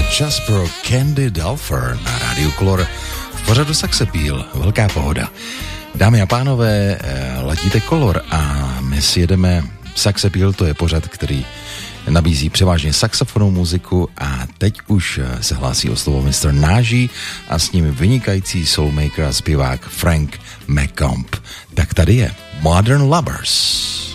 Čas pro Candy Dulfer na Rádiu Color v pořadu Saxapíl. Velká pohoda. Dámy a pánové, ladíte Color a my si jedeme Saxapíl, to je pořad, který nabízí převážně saxofonovou muziku a teď už se hlásí o slovo Mr. Náží a s ním vynikající soulmaker a zpěvák Frank McComb. Tak tady je Modern Lovers.